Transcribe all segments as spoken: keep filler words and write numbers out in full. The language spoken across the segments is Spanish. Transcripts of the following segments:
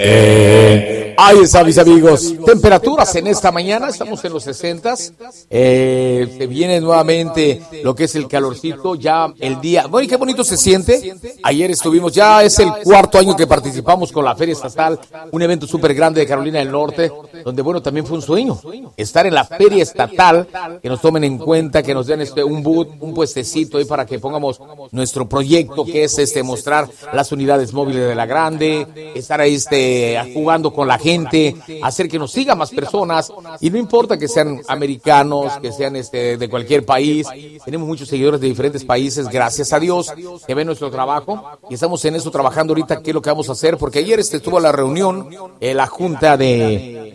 Eh, ahí está, mis amigos. Temperaturas en esta mañana, estamos en los sesentas. Eh, se viene nuevamente lo que es el calorcito, ya el día. Bueno, y qué bonito se siente. Ayer estuvimos, ya es el cuarto año que participamos con la Feria Estatal, un evento súper grande de Carolina del Norte, donde, bueno, también fue un sueño estar en la Feria Estatal, que nos tomen en cuenta, que nos den este, un boot, un puestecito ahí para que pongamos nuestro proyecto, que es este mostrar las unidades móviles de la Grande, estar ahí este jugando con la gente, hacer que nos sigan más personas, y no importa que sean americanos, que sean este de cualquier país. Tenemos muchos seguidores de diferentes países, gracias a Dios, que ven nuestro trabajo, y estamos en eso trabajando ahorita qué es lo que vamos a hacer, porque ayer este estuvo la reunión, eh, la junta de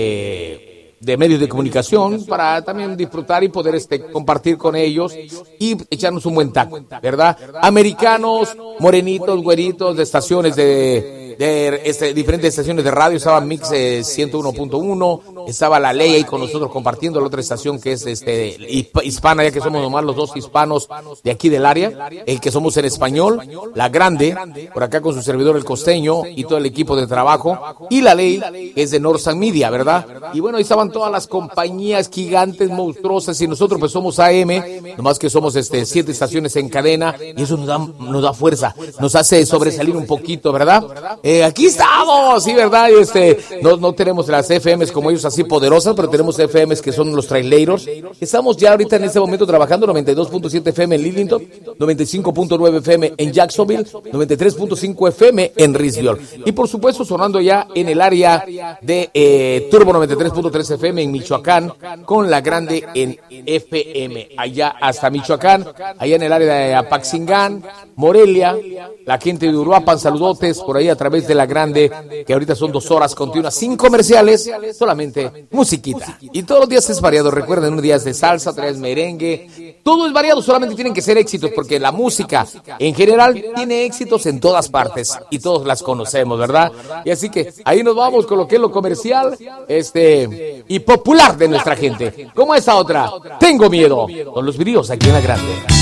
de de medios de comunicación, para también disfrutar y poder este compartir con ellos y echarnos un buen taco, ¿verdad? Americanos, morenitos, güeritos, de estaciones de, de este, diferentes estaciones de radio. Estaba Mix eh, ciento uno punto uno, estaba La Ley ahí con nosotros compartiendo la otra estación que es este hispana, ya que somos nomás los dos hispanos de aquí del área, el que somos en español, La Grande, por acá con su servidor el costeño y todo el equipo de trabajo, y La Ley, que es de Northside Media, ¿verdad? Y bueno, ahí estaban todas las compañías gigantes, monstruosas, y nosotros pues somos A M, nomás que somos este siete estaciones en cadena, y eso nos da, nos da fuerza, nos hace sobresalir un poquito, ¿verdad? Eh, aquí estamos, sí, ¿verdad? Y este, no, no tenemos las F Ms como ellos así poderosas, pero tenemos F Ms que son los traileros. Estamos ya ahorita en este momento trabajando noventa y dos punto siete F M en Lidington, noventa y cinco punto nueve F M en Jacksonville, noventa y tres punto cinco F M en Reedsville, y por supuesto sonando ya en el área de eh, Turbo noventa y tres punto tres F M en Michoacán, con La Grande en F M, allá hasta Michoacán, allá en el área de Apaxingán, Morelia, la gente de Uruapan, saludotes por ahí a través de La Grande, que ahorita son dos horas continuas, sin comerciales, solamente musiquita. Y todos los días es variado, recuerden, un día es de salsa, otro día es merengue, todo es variado, solamente tienen que ser éxitos, porque la música en general tiene éxitos en todas partes, y todos las conocemos, ¿verdad? Y así que ahí nos vamos con lo que es lo comercial, este, y popular de nuestra gente, como esa otra, Tengo Miedo, con los videos aquí en La Grande.